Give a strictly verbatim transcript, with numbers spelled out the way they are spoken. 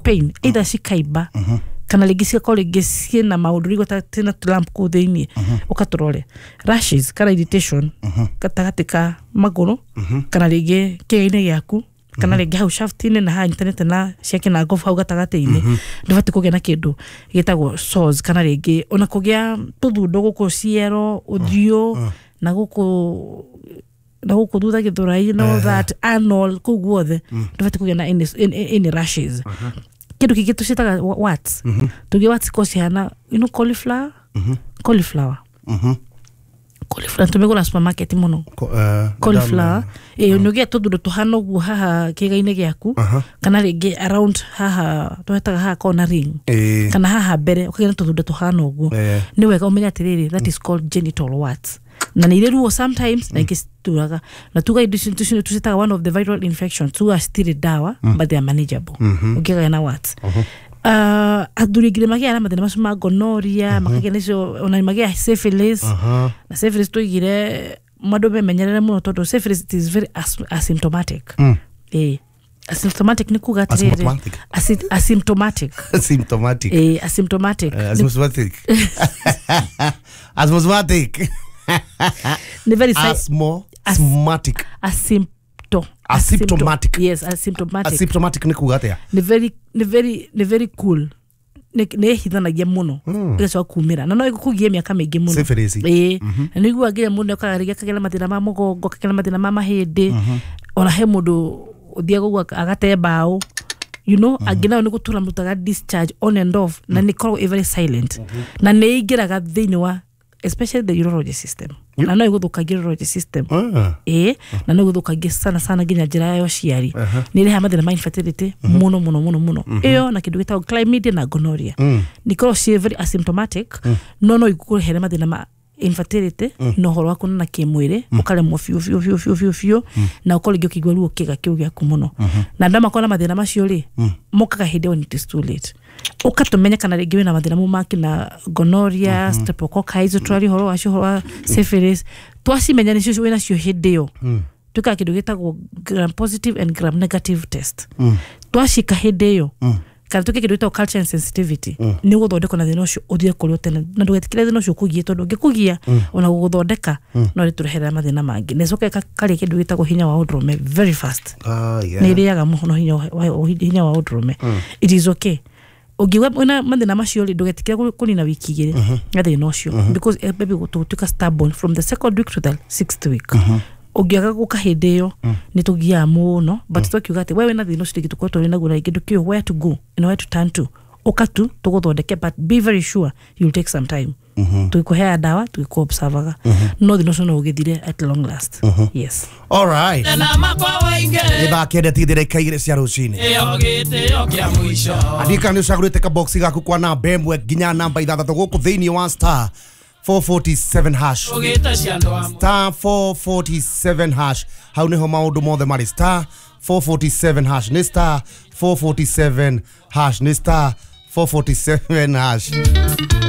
pain either cikaiba kana legisia kolegisia na maudurigo tena lamp ko thini ukatorole rashes kana irritation katagatika maguru kana lege keine yaku kana lege hau shaftine na ha internet na shake na gof hau gatagate-ini ndivati kugena kindu gitagwo sores kana lege ona kugia tuthundo guko ciero uthio na guko na guko thutha githurai you know that anal kuguothe ndivati kugena any any rashes kidu kikitu citaga wats tuge wats kosiana you know cauliflower cauliflower cauliflower tumegura supermarket muno cauliflower eh unogia tudu tuhano gu haha kigaine giaku kana ringi around haha twetaga haha corner ring kana haha bere ukagena tudu tuhano gu ni wega umenya atiriri that is called genital warts na ni ruo sometimes like isturaga na tuga institution tusitaga one of the viral infections tuga still dawa but they are manageable ukiga na warts uh adurigire magia na madena masuma gonorrhea makagene so ona magia syphilis na syphilis tuigire madobe menyerere muno toto syphilis is very asymptomatic eh asymptomatic ni kuga tirere asymptomatic asymptomatic eh asymptomatic asymptomatic asymptomatic ni very asthmatic asympto asymptomatic yes asymptomatic asymptomatic ni kuga atia ni very ni very ni very cool ne ne hithanagia muno igacoka kumira na no igukugie miaka mingi muno syphilis eh na igua ngira muno kagariga kagera mathina ma mugongo kagera mathina ma mahindi ona he mundu uthiaga gwa agate bao you know agina ni gutura mutaga discharge on and off na ni korwo very silent na ne igiraga thini wa especially the urology system na no iguthukagia urology system eh na no iguthukagia sana sana ginya njira yayo ciari ni reha mathina ma infertility muno muno muno muno iyo na kindu gitagwo chlamydia na gonorrhea ni korwo she very asymptomatic no no igukurehere mathina ma infertility no horo wako na kimwire ukale mo fiu fiu fiu fiu fiu fiu na ukoligio kigwa ruo kiga kiu gya kumuno na ndama kona mathina macio ri mukaga hinde when it is too late ukatumenya kana ringi na mathina mu maki na gonorrhea streptococcus twari horo acio horo syphilis twacimenya nicio wina cio hinde yo tuka kindu gitagwo gram positive and gram negative test twacika hinde yo kana tuke kindu gitagwo culture sensitivity ni guthondeka na thina ucio uthie kuri tene na ndugetikire thina ucio kugia tondu ngikugia ona guthondeka no riturehera mathina mangi necoka kali kindu gitagwo hinya wa udrume very fast ah yeah ni riaga muno hinya wa hinya wa udrume it is okay ogiwa ona mathina macio ri ndugetikire kunina wiki igire ngathi no cio because baby gututuka stubborn from the second week to the sixth week ogiaga gukahinde yo ni tugia muno but twakiuga ati wewe na thino ciri gituko turi na gura ingi ndukio where to go and where to turn to okatu tuguthondeke but be very sure you'll take some time tuikuhea dawa tuiku observaga no thino so no ugithire at long last yes all right eba kede tidire kaire cia rucini adika ni usagurite ka box gaku kwa na bemwe ginya namba ithathatũ guku thiini wa star four forty-seven hash star four forty-seven hash how ne ho maundu mothe mari star four forty-seven hash ne star four forty-seven hash ne star four forty-seven hash